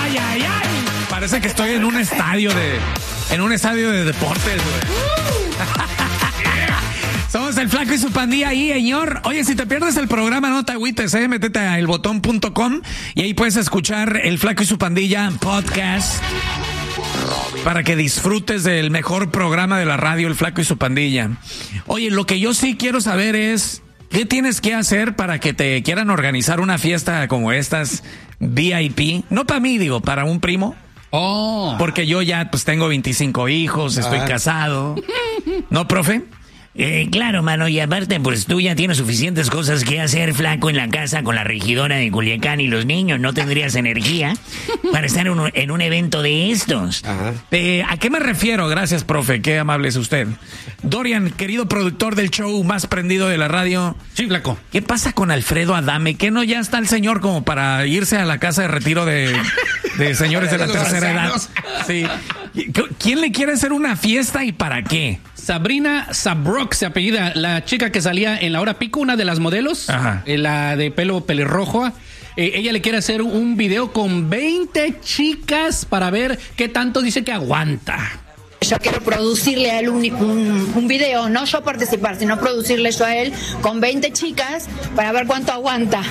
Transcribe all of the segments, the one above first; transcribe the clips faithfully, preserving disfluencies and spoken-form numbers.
ay, ay, ay. Parece que estoy en un estadio de, en un estadio de deportes, güey. Somos el Flaco y su pandilla ahí, señor. Oye, si te pierdes el programa, no te agüites, eh. Métete a el botón punto com y ahí puedes escuchar el Flaco y su pandilla podcast para que disfrutes del mejor programa de la radio, el Flaco y su pandilla. Oye, lo que yo sí quiero saber es, ¿qué tienes que hacer para que te quieran organizar una fiesta como estas V I P? No para mí, digo, para un primo. Oh. Porque yo ya pues tengo veinticinco hijos, estoy ah. casado. ¿No, profe? Eh, claro, mano, y aparte, pues tú ya tienes suficientes cosas que hacer, Flaco, en la casa con la regidora de Culiacán y los niños. No tendrías energía para estar en un, en un evento de estos. Ajá. Eh, ¿A qué me refiero? Gracias, profe, qué amable es usted. Dorian, querido productor del show más prendido de la radio. Sí, Flaco. ¿Qué pasa con Alfredo Adame? ¿Qué no ya está el señor como para irse a la casa de retiro de, de señores de la tercera edad? Sí. ¿Quién le quiere hacer una fiesta y para qué? Sabrina Sabrok se apellida, la chica que salía en La Hora Pico, una de las modelos, eh, la de pelo pelirrojo. Eh, ella le quiere hacer un video con veinte chicas para ver qué tanto dice que aguanta. Yo quiero producirle a él un, un, un video, no yo participar, sino producirle yo a él con veinte chicas para ver cuánto aguanta.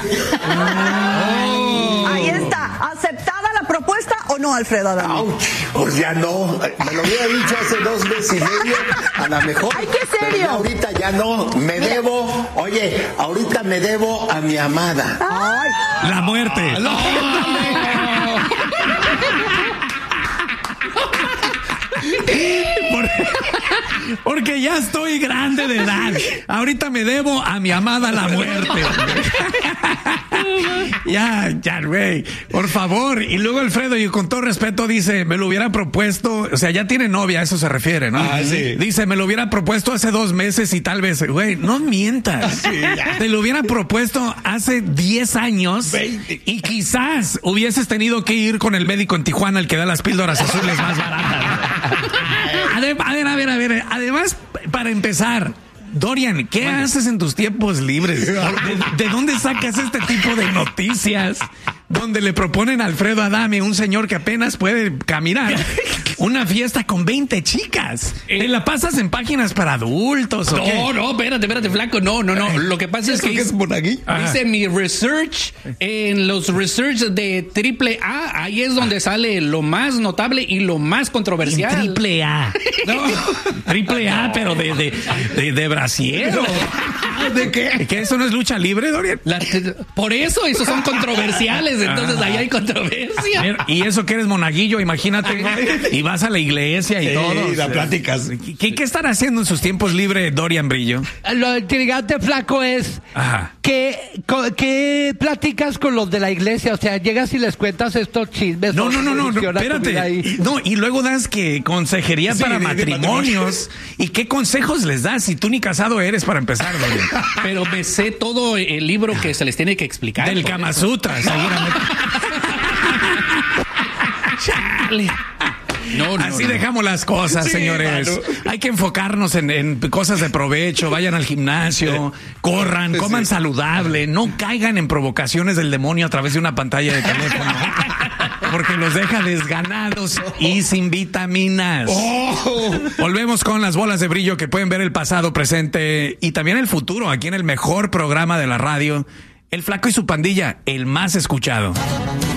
Oh. Ahí está, ¿aceptada la propuesta o no, Alfredo Adame? Pues ya no, me lo hubiera dicho hace dos meses y medio, a lo mejor. ¡Ay, qué serio! Pero ahorita ya no, me Mira. debo, oye, ahorita me debo a mi amada. Ay. La muerte. No. Porque ya estoy grande de edad. Ahorita me debo a mi amada la muerte. Ya, ya, güey. Por favor. Y luego Alfredo, y con todo respeto, dice, me lo hubiera propuesto. O sea, ya tiene novia, a eso se refiere, ¿no? Ah, sí. Dice, me lo hubiera propuesto hace dos meses y tal vez, güey, no mientas. Sí, te lo hubiera propuesto hace diez años. veinte. Y quizás hubieses tenido que ir con el médico en Tijuana, el que da las píldoras azules más baratas. A ver, a ver, a ver, a ver. Además, para empezar, Dorian, ¿qué bueno. haces en tus tiempos libres? ¿De, ¿De dónde sacas este tipo de noticias donde le proponen a Alfredo Adame, un señor que apenas puede caminar, una fiesta con veinte chicas? ¿Te la pasas en páginas para adultos o No, qué? no, espérate, espérate, Flaco. No, no, no. Lo que pasa es que, que es Monaguillo. Hice mi research en los research de triple A. Ahí es donde sale lo más notable y lo más controversial. En triple A. No, triple A, pero de, de, de, de brasiero. ¿De qué? ¿Que eso no es lucha libre, Dorian? La, por eso, esos son controversiales. Entonces ahí hay controversia. Ver, y eso que eres monaguillo, imagínate. Y vas a la iglesia y sí, todo. Y la pláticas. ¿Qué, ¿Qué están haciendo en sus tiempos libres, Dorian Brillo? Lo intrigante, Flaco, es Ajá. que, que platicas con los de la iglesia. O sea, llegas y les cuentas estos chismes. No, no, no, no, no espérate. No, y luego das que consejería sí, para de, matrimonios. De ¿Y qué consejos les das si tú ni casado eres para empezar, Dorian? Pero me sé todo el libro que se les tiene que explicar. Del Kama Sutra, seguramente. Chale. No, no, Así no. dejamos las cosas, sí, señores. Mano. Hay que enfocarnos en, en cosas de provecho. Vayan al gimnasio, corran, sí, coman sí. saludable. No caigan en provocaciones del demonio a través de una pantalla de teléfono. Porque los deja desganados y sin vitaminas. Oh. Volvemos con las bolas de brillo que pueden ver el pasado, presente y también el futuro aquí en el mejor programa de la radio, El Flaco y su pandilla, el más escuchado.